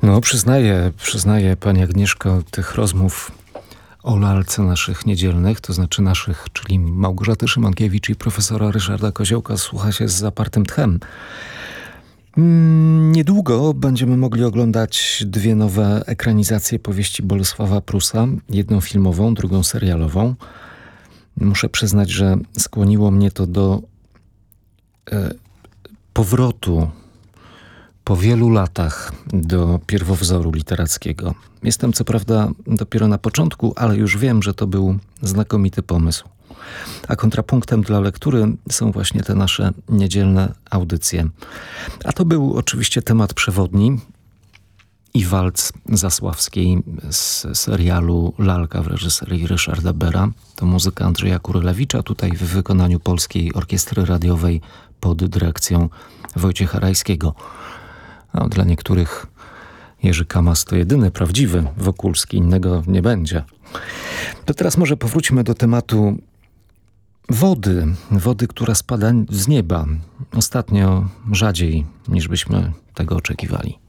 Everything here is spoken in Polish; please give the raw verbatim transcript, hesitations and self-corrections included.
No, przyznaję, przyznaję Pani Agnieszko, tych rozmów o lalce naszych niedzielnych, to znaczy naszych, czyli Małgorzaty Szymankiewicz i profesora Ryszarda Koziołka, słucha się z zapartym tchem. Niedługo będziemy mogli oglądać dwie nowe ekranizacje powieści Bolesława Prusa. Jedną filmową, drugą serialową. Muszę przyznać, że skłoniło mnie to do e, powrotu po wielu latach do pierwowzoru literackiego. Jestem co prawda dopiero na początku, ale już wiem, że to był znakomity pomysł. A kontrapunktem dla lektury są właśnie te nasze niedzielne audycje. A to był oczywiście temat przewodni i walc Zasławskiej z serialu Lalka w reżyserii Ryszarda Bera. To muzyka Andrzeja Kurylewicza, tutaj w wykonaniu Polskiej Orkiestry Radiowej pod dyrekcją Wojciecha Rajskiego. No, dla niektórych Jerzy Kamas to jedyny prawdziwy Wokulski, innego nie będzie. To teraz może powróćmy do tematu wody. Wody, która spada z nieba. Ostatnio rzadziej niż byśmy tego oczekiwali.